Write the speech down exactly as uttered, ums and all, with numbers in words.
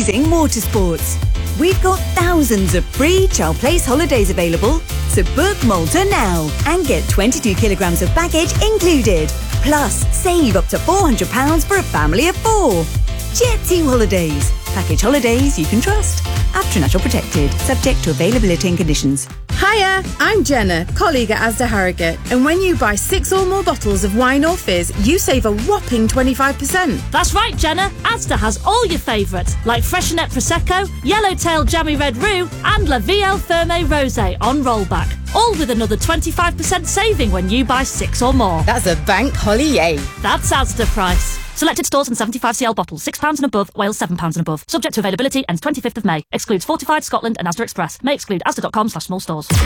amazing water sports. We've got thousands of free child place holidays available, so book Malta now and get twenty-two kilograms of baggage included. Plus, save up to four hundred pounds for a family of four. Jet two Holidays. Package holidays you can trust. After National Protected. Subject to availability and conditions. Hiya, I'm Jenna, colleague at Asda Harrogate, and when you buy six or more bottles of wine or fizz, you save a whopping twenty-five percent. That's right, Jenna. Asda has all your favourites, like Freshenet Prosecco, Yellowtail Jammy Red Roux, and La Vie Ferme Rosé on rollback. All with another twenty-five percent saving when you buy six or more. That's a bank holly yay. That's Asda price. Selected stores and seventy-five c l bottles, six pounds and above, Wales seven pounds and above. Subject to availability, ends twenty-fifth of May. Excludes Fortified, Scotland and Asda Express. May exclude asda dot com slash small stores.